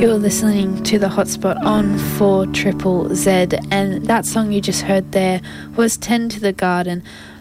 You're listening to The Hotspot on 4 Triple Z, and that song you just heard there was Tend the Garden,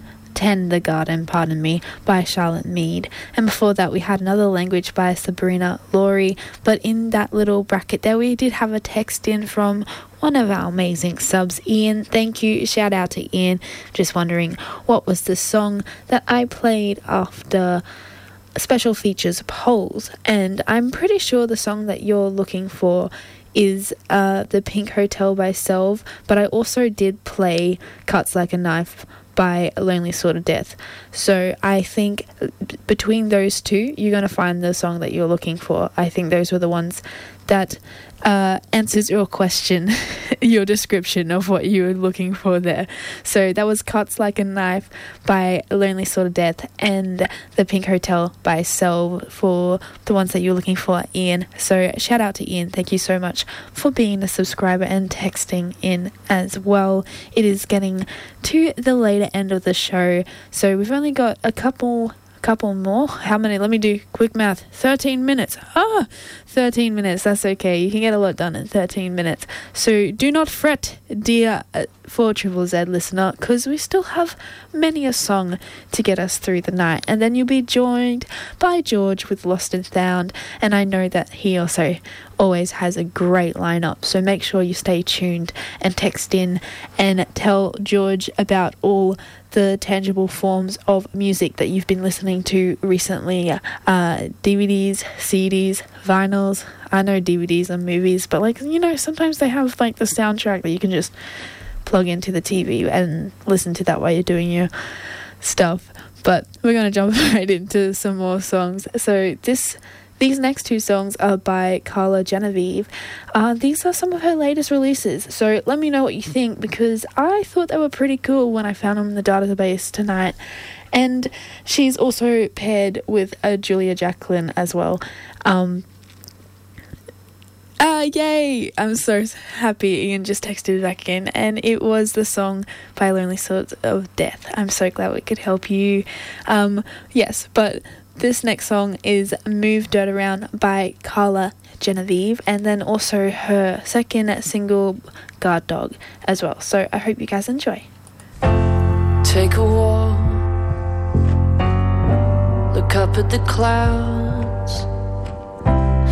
by Charlotte Mead. And before that we had Another Language by Sabrina Laurie. But in that little bracket there we did have a text in from one of our amazing subs, Ian. Thank you, shout out to Ian. Just wondering what was the song that I played after Special Features polls, and I'm pretty sure the song that you're looking for is The Pink Hotel by Selve, but I also did play Cuts Like a Knife by Lonely Sort of Death. So I think between those two you're going to find the song that you're looking for. I think those were the ones that answers your question, your description of what you were looking for there. So that was Cuts Like a Knife by Lonely Sort of Death and The Pink Hotel by Selve for the ones that you're looking for, Ian. So shout out to Ian. Thank you so much for being a subscriber and texting in as well. It is getting to the later end of the show, so we've only got a couple more. How many? Let me do quick math. 13 minutes. 13 minutes. That's okay. You can get a lot done in 13 minutes. So do not fret, dear 4 Triple Z listener, because we still have many a song to get us through the night. And then you'll be joined by George with Lost and Found. And I know that he also always has a great lineup. So make sure you stay tuned and text in and tell George about all the tangible forms of music that you've been listening to recently. DVDs, CDs, vinyls. I know DVDs and movies, but sometimes they have the soundtrack that you can just plug into the TV and listen to that while you're doing your stuff. But we're going to jump right into some more songs. So these next two songs are by Carla Genevieve. These are some of her latest releases, so let me know what you think, because I thought they were pretty cool when I found them in the database tonight. And she's also paired with Julia Jacqueline as well. Yay! I'm so happy Ian just texted back in, and it was the song by Lonely Sort of Death. I'm so glad we could help you. Yes, but this next song is Move Dirt Around by Carla Genevieve, and then also her second single, Guard Dog, as well. So I hope you guys enjoy. Take a walk, look up at the clouds,